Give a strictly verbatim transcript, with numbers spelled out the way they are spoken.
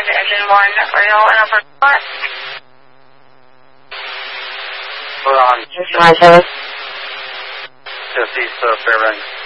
to engine one, rail and upper spot. We're on. Just my service. Just east of Fairbanks.